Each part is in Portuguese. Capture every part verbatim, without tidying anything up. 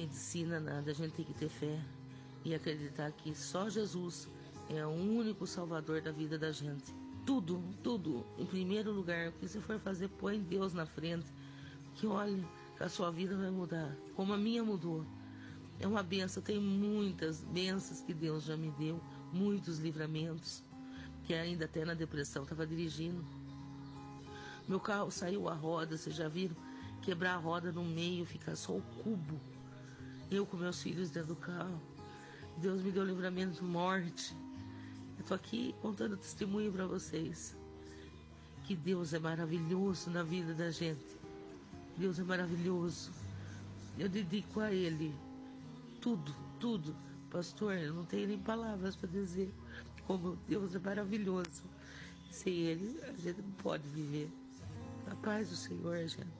medicina, nada. A gente tem que ter fé e acreditar que só Jesus é o único salvador da vida da gente. Tudo, tudo, em primeiro lugar, o que você for fazer, põe Deus na frente, que olha, a sua vida vai mudar, como a minha mudou. É uma benção, tem muitas bênçãos que Deus já me deu, muitos livramentos, que ainda até na depressão estava dirigindo. Meu carro saiu a roda, vocês já viram? Quebrar a roda no meio, ficar só o cubo. Eu com meus filhos dentro do carro. Deus me deu livramento de morte. Eu tô aqui contando testemunho para vocês. Que Deus é maravilhoso na vida da gente. Deus é maravilhoso. Eu dedico a Ele tudo, tudo. Pastor, eu não tenho nem palavras para dizer como Deus é maravilhoso. Sem Ele, a gente não pode viver. A paz do Senhor, gente.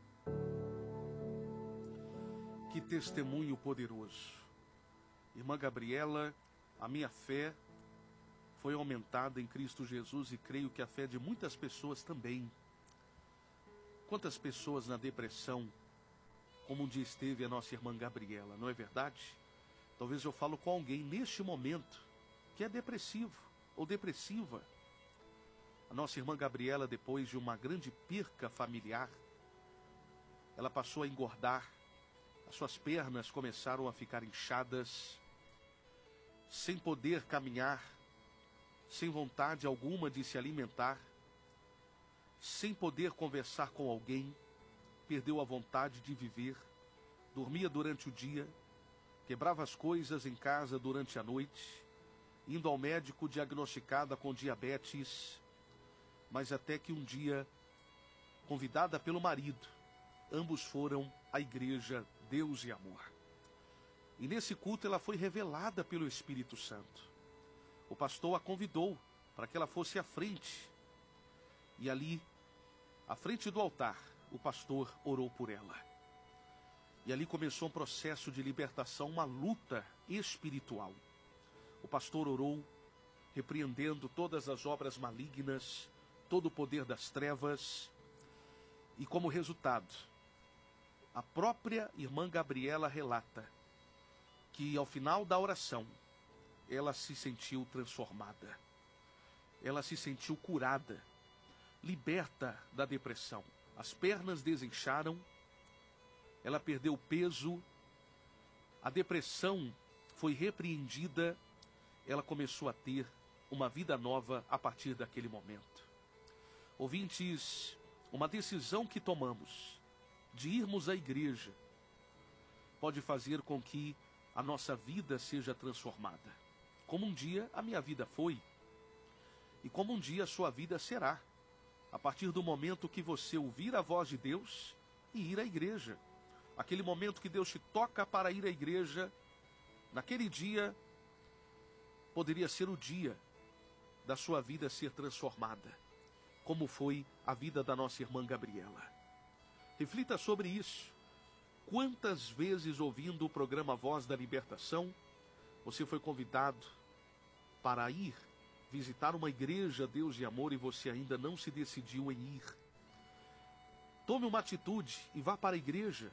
Que testemunho poderoso. Irmã Gabriela, a minha fé foi aumentada em Cristo Jesus e creio que a fé de muitas pessoas também. Quantas pessoas na depressão, como um dia esteve a nossa irmã Gabriela, não é verdade? Talvez eu falo com alguém neste momento que é depressivo ou depressiva. A nossa irmã Gabriela, depois de uma grande perca familiar, ela passou a engordar, as suas pernas começaram a ficar inchadas, sem poder caminhar, sem vontade alguma de se alimentar, sem poder conversar com alguém, perdeu a vontade de viver, dormia durante o dia, quebrava as coisas em casa durante a noite, indo ao médico diagnosticada com diabetes, mas até que um dia, convidada pelo marido, ambos foram à igreja Deus e Amor. E nesse culto ela foi revelada pelo Espírito Santo. O pastor a convidou para que ela fosse à frente. E ali, à frente do altar, o pastor orou por ela. E ali começou um processo de libertação, uma luta espiritual. O pastor orou, repreendendo todas as obras malignas, todo o poder das trevas. E como resultado, a própria irmã Gabriela relata que ao final da oração, ela se sentiu transformada. Ela se sentiu curada, liberta da depressão. As pernas desincharam, ela perdeu peso, a depressão foi repreendida, ela começou a ter uma vida nova a partir daquele momento. Ouvintes, uma decisão que tomamos de irmos à igreja pode fazer com que a nossa vida seja transformada. Como um dia a minha vida foi, e como um dia a sua vida será, a partir do momento que você ouvir a voz de Deus e ir à igreja. Aquele momento que Deus te toca para ir à igreja, naquele dia, poderia ser o dia da sua vida ser transformada, como foi a vida da nossa irmã Gabriela. Reflita sobre isso. Quantas vezes, ouvindo o programa Voz da Libertação, você foi convidado para ir visitar uma igreja Deus e Amor e você ainda não se decidiu em ir? Tome uma atitude e vá para a igreja.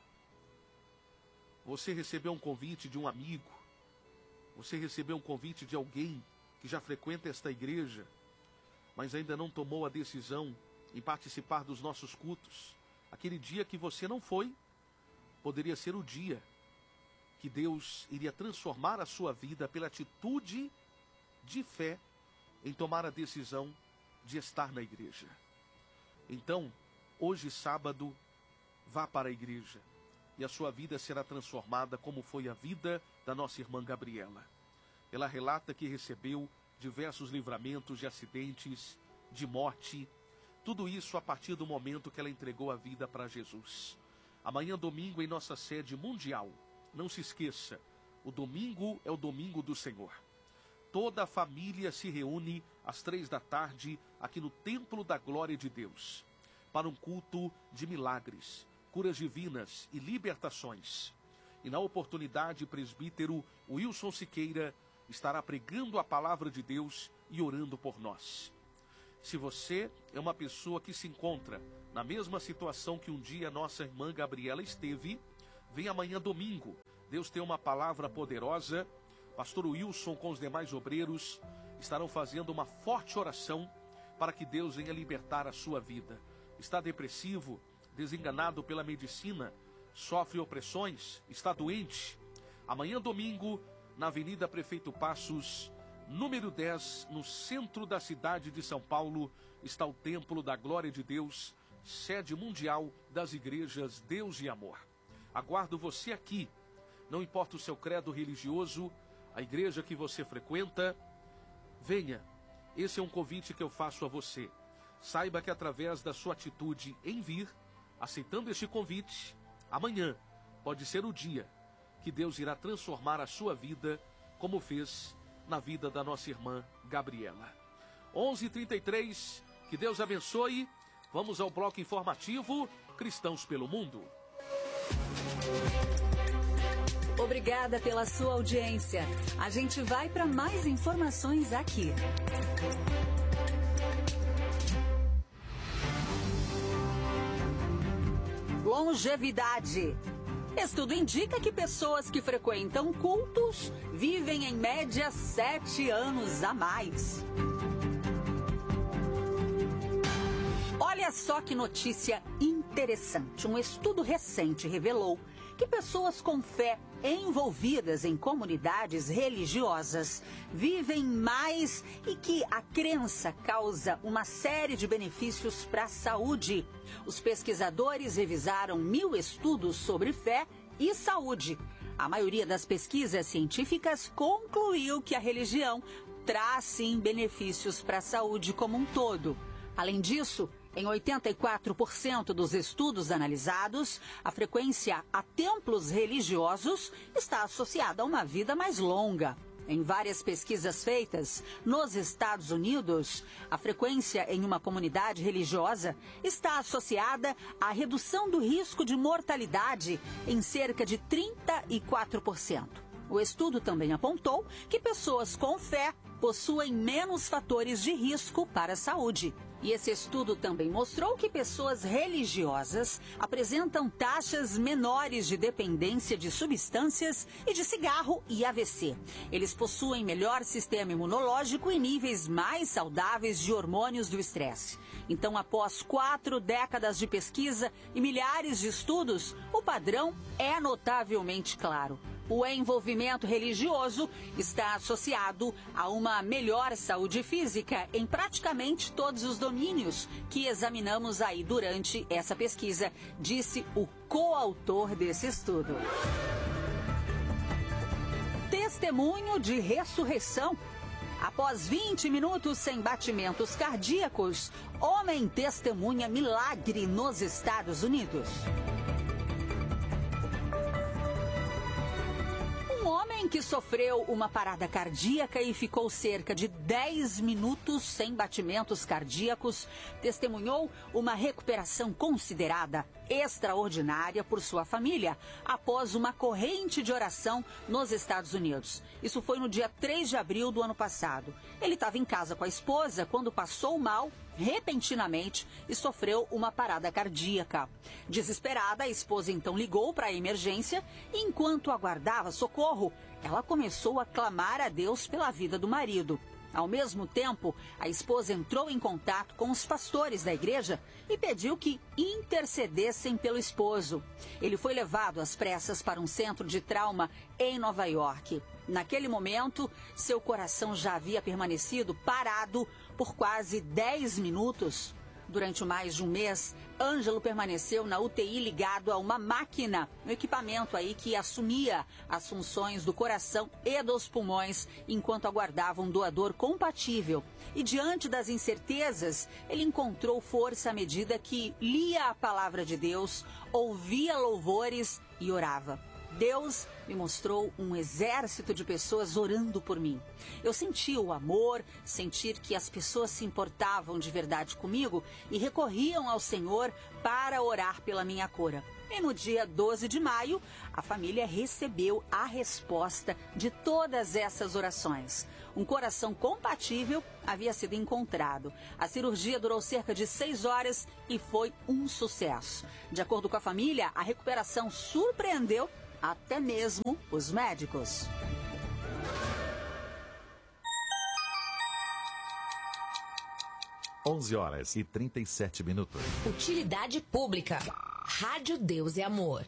Você recebeu um convite de um amigo, você recebeu um convite de alguém que já frequenta esta igreja, mas ainda não tomou a decisão em participar dos nossos cultos. Aquele dia que você não foi, poderia ser o dia que Deus iria transformar a sua vida pela atitude de fé em tomar a decisão de estar na igreja. Então, hoje sábado, vá para a igreja e a sua vida será transformada como foi a vida da nossa irmã Gabriela. Ela relata que recebeu diversos livramentos de acidentes, de morte, tudo isso a partir do momento que ela entregou a vida para Jesus. Amanhã, domingo, em nossa sede mundial, não se esqueça, o domingo é o domingo do Senhor. Toda a família se reúne às três da tarde aqui no Templo da Glória de Deus, para um culto de milagres, curas divinas e libertações. E na oportunidade, o presbítero Wilson Siqueira estará pregando a palavra de Deus e orando por nós. Se você é uma pessoa que se encontra na mesma situação que um dia nossa irmã Gabriela esteve, vem amanhã domingo, Deus tem uma palavra poderosa. Pastor Wilson com os demais obreiros estarão fazendo uma forte oração para que Deus venha libertar a sua vida. Está depressivo, desenganado pela medicina, sofre opressões, está doente. Amanhã, domingo, na Avenida Prefeito Passos, número dez, no centro da cidade de São Paulo, está o Templo da Glória de Deus, sede mundial das igrejas Deus e Amor. Aguardo você aqui, não importa o seu credo religioso, a igreja que você frequenta, venha. Esse é um convite que eu faço a você. Saiba que através da sua atitude em vir, aceitando este convite, amanhã pode ser o dia que Deus irá transformar a sua vida, como fez na vida da nossa irmã Gabriela. onze e trinta e três, que Deus abençoe. Vamos ao bloco informativo Cristãos pelo Mundo. Obrigada pela sua audiência. A gente vai para mais informações aqui. Longevidade. Estudo indica que pessoas que frequentam cultos vivem em média sete anos a mais. Olha só que notícia interessante. Um estudo recente revelou que pessoas com fé envolvidas em comunidades religiosas vivem mais e que a crença causa uma série de benefícios para a saúde. Os pesquisadores revisaram mil estudos sobre fé e saúde. A maioria das pesquisas científicas concluiu que a religião traz sim benefícios para a saúde como um todo. Além disso, em oitenta e quatro por cento dos estudos analisados, a frequência a templos religiosos está associada a uma vida mais longa. Em várias pesquisas feitas nos Estados Unidos, a frequência em uma comunidade religiosa está associada à redução do risco de mortalidade em cerca de trinta e quatro por cento. O estudo também apontou que pessoas com fé possuem menos fatores de risco para a saúde. E esse estudo também mostrou que pessoas religiosas apresentam taxas menores de dependência de substâncias e de cigarro e A V C. Eles possuem melhor sistema imunológico e níveis mais saudáveis de hormônios do estresse. Então, após quatro décadas de pesquisa e milhares de estudos, o padrão é notavelmente claro. O envolvimento religioso está associado a uma melhor saúde física em praticamente todos os domínios que examinamos aí durante essa pesquisa, disse o coautor desse estudo. Testemunho de ressurreição. Após vinte minutos sem batimentos cardíacos, homem testemunha milagre nos Estados Unidos. Um homem que sofreu uma parada cardíaca e ficou cerca de dez minutos sem batimentos cardíacos testemunhou uma recuperação considerada extraordinária por sua família após uma corrente de oração nos Estados Unidos. Isso foi no dia três de abril do ano passado. Ele estava em casa com a esposa quando passou mal repentinamente e sofreu uma parada cardíaca. Desesperada, a esposa então ligou para a emergência e, enquanto aguardava socorro, ela começou a clamar a Deus pela vida do marido. Ao mesmo tempo, a esposa entrou em contato com os pastores da igreja e pediu que intercedessem pelo esposo. Ele foi levado às pressas para um centro de trauma em Nova York. Naquele momento, seu coração já havia permanecido parado por quase dez minutos. Durante mais de um mês, Ângelo permaneceu na U T I ligado a uma máquina, um equipamento aí que assumia as funções do coração e dos pulmões, enquanto aguardava um doador compatível. E diante das incertezas, ele encontrou força à medida que lia a palavra de Deus, ouvia louvores e orava. Deus me mostrou um exército de pessoas orando por mim. Eu senti o amor, sentir que as pessoas se importavam de verdade comigo e recorriam ao Senhor para orar pela minha cura. E no dia doze de maio, a família recebeu a resposta de todas essas orações. Um coração compatível havia sido encontrado. A cirurgia durou cerca de seis horas e foi um sucesso. De acordo com a família, a recuperação surpreendeu até mesmo os médicos. onze horas e trinta e sete minutos. Utilidade pública. Rádio Deus é Amor.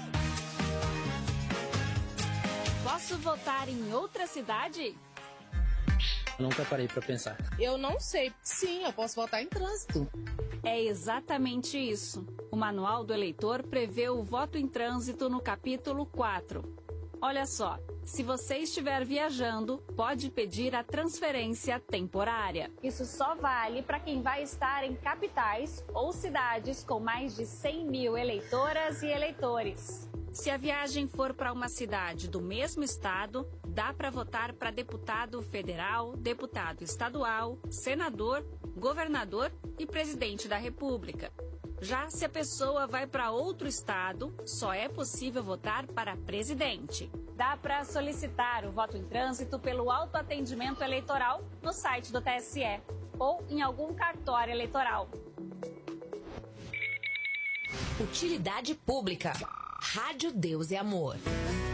Posso votar em outra cidade? Nunca parei para pensar. Eu não sei. Sim, eu posso votar em trânsito. É exatamente isso. O Manual do Eleitor prevê o voto em trânsito no capítulo quatro. Olha só, se você estiver viajando, pode pedir a transferência temporária. Isso só vale para quem vai estar em capitais ou cidades com mais de cem mil eleitoras e eleitores. Se a viagem for para uma cidade do mesmo estado, dá para votar para deputado federal, deputado estadual, senador, governador e presidente da República. Já se a pessoa vai para outro estado, só é possível votar para presidente. Dá para solicitar o voto em trânsito pelo autoatendimento eleitoral no site do T S E ou em algum cartório eleitoral. Utilidade pública. Rádio Deus é Amor.